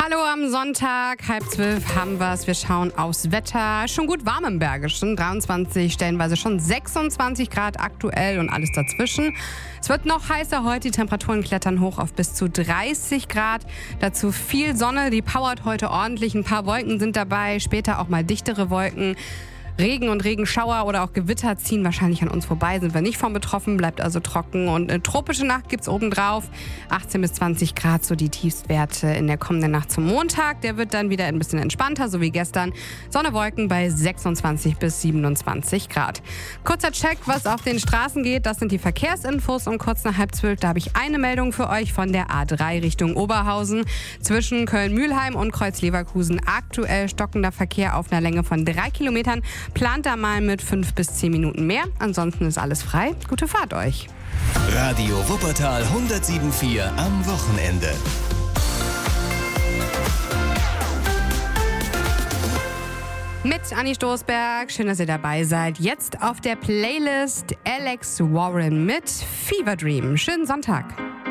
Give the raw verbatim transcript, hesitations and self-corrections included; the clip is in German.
Hallo am Sonntag, halb zwölf haben wir's. Wir schauen aufs Wetter. Schon gut warm im Bergischen. dreiundzwanzig, stellenweise schon sechsundzwanzig Grad aktuell und alles dazwischen. Es wird noch heißer heute. Die Temperaturen klettern hoch auf bis zu dreißig Grad. Dazu viel Sonne, die powert heute ordentlich. Ein paar Wolken sind dabei, später auch mal dichtere Wolken. Regen und Regenschauer oder auch Gewitter ziehen wahrscheinlich an uns vorbei, sind wir nicht von betroffen, bleibt also trocken. Und eine tropische Nacht gibt's obendrauf, achtzehn bis zwanzig Grad, so die Tiefstwerte in der kommenden Nacht zum Montag. Der wird dann wieder ein bisschen entspannter, so wie gestern. Sonne, Wolken bei sechsundzwanzig bis siebenundzwanzig Grad. Kurzer Check, was auf den Straßen geht, das sind die Verkehrsinfos um kurz nach halb zwölf. Da habe ich eine Meldung für euch von der A drei Richtung Oberhausen. Zwischen Köln-Mühlheim und Kreuz-Leverkusen aktuell stockender Verkehr auf einer Länge von drei Kilometern. Plant da mal mit fünf bis zehn Minuten mehr. Ansonsten ist alles frei. Gute Fahrt euch. Radio Wuppertal hundertsieben Komma vier am Wochenende. Mit Anni Stoßberg. Schön, dass ihr dabei seid. Jetzt auf der Playlist Alex Warren mit Fever Dream. Schönen Sonntag.